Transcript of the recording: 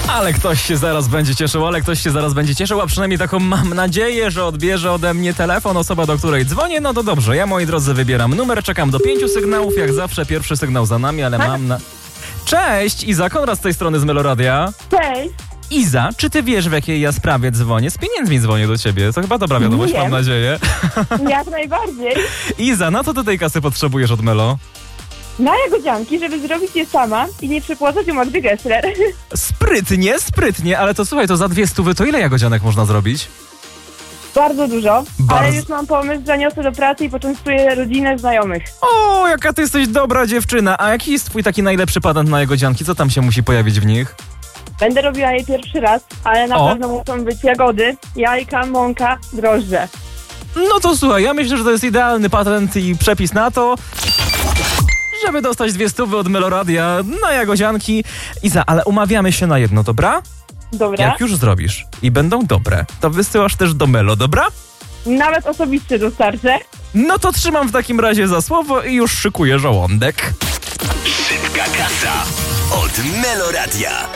Ale ktoś się zaraz będzie cieszył, a przynajmniej taką mam nadzieję, że odbierze ode mnie telefon osoba, do której dzwonię. No to dobrze, ja, moi drodzy, wybieram numer, czekam do 5 sygnałów, jak zawsze pierwszy sygnał za nami, ale mam na... Cześć, Iza, Konrad z tej strony z Meloradia. Cześć. Iza, czy ty wiesz, w jakiej ja sprawie dzwonię? Z pieniędzmi dzwonię do ciebie, to chyba dobra wiadomość, Wiem. mam nadzieję. Jak najbardziej. Iza, na co ty tej kasy potrzebujesz od Melo? Na jagodzianki, żeby zrobić je sama i nie przepłacać u Magdy Gessler. Sprytnie, ale to słuchaj, to za 200 to ile jagodzianek można zrobić? Bardzo dużo, Bardzo. ale już mam pomysł, zaniosę do pracy i poczęstuję rodzinę, znajomych. O, jaka ty jesteś dobra dziewczyna. A jaki jest twój taki najlepszy patent na jagodzianki? Co tam się musi pojawić w nich? Będę robiła je pierwszy raz, ale na O. pewno muszą być jagody, jajka, mąka, drożdże. No to słuchaj, ja myślę, że to jest idealny patent i przepis na to, żeby dostać 200 od Meloradia na jagodzianki. Iza, ale umawiamy się na jedno, dobra? Dobra? Jak już zrobisz i będą dobre, to wysyłasz też do Melo, dobra? Nawet osobiście dostarczę. No to trzymam w takim razie za słowo i już szykuję żołądek. Szybka kasa od Meloradia.